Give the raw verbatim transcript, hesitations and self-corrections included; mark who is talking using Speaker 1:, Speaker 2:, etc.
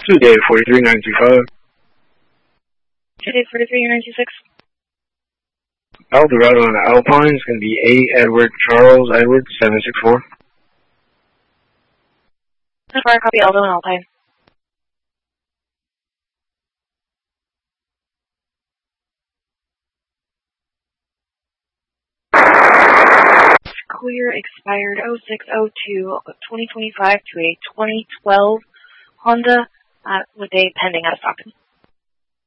Speaker 1: Two day forty-three nine two five.
Speaker 2: Two day forty-three nine two six.
Speaker 1: Eldorado on the Alpine is going to be A. Edward Charles Edward seven six four.
Speaker 2: That's where I copy Eldo and Alpine. Clear expired oh six oh two twenty twenty-five to a twenty twelve Honda uh, with a pending out of stock.